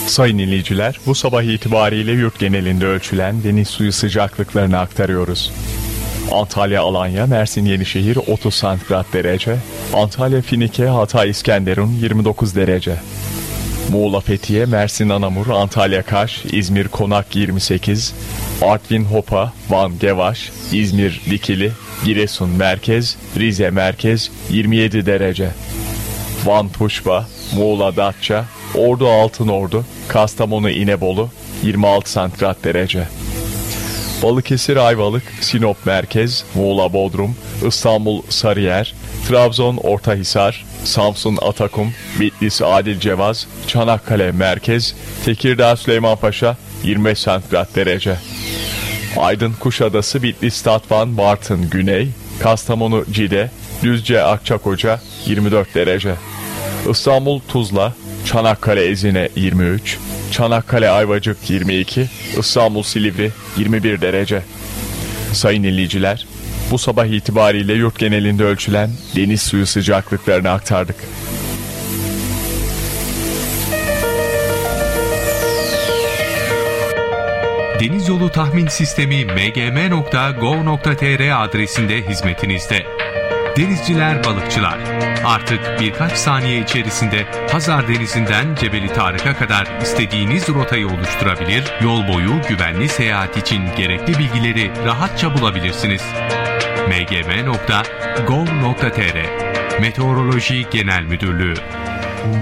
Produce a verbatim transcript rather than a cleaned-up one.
Sayın dinleyiciler, bu sabah itibariyle yurt genelinde ölçülen deniz suyu sıcaklıklarını aktarıyoruz. Antalya Alanya, Mersin Yenişehir otuz santigrat derece, Antalya Finike Hatay İskenderun yirmi dokuz derece, Muğla Fethiye, Mersin Anamur, Antalya Kaş, İzmir Konak yirmi sekiz, Artvin Hopa, Van Gevaş, İzmir Dikili, Giresun Merkez, Rize Merkez yirmi yedi derece, Van Tuşba, Muğla Datça, Ordu Altınordu, Kastamonu İnebolu yirmi altı santigrat derece, Balıkesir Ayvalık, Sinop Merkez, Muğla Bodrum, İstanbul Sarıyer, Trabzon Ortahisar, Samsun Atakum, Bitlis Adil Cevaz, Çanakkale Merkez, Tekirdağ Süleymanpaşa yirmi beş santigrat derece, Aydın Kuşadası, Bitlis Tatvan, Bartın Güney, Kastamonu Cide, Düzce Akçakoca yirmi dört derece, İstanbul Tuzla, Çanakkale Ezine yirmi üç, Çanakkale Ayvacık yirmi iki, İstanbul Silivri yirmi bir derece. Sayın dinleyiciler, bu sabah itibariyle yurt genelinde ölçülen deniz suyu sıcaklıklarını aktardık. Deniz Yolu Tahmin Sistemi m g m nokta gov nokta t r adresinde hizmetinizde. Denizciler, balıkçılar, artık birkaç saniye içerisinde Hazar Denizi'nden Cebeli Tarık'a kadar istediğiniz rotayı oluşturabilir, yol boyu güvenli seyahat için gerekli bilgileri rahatça bulabilirsiniz. m g m nokta gov nokta t r Meteoroloji Genel Müdürlüğü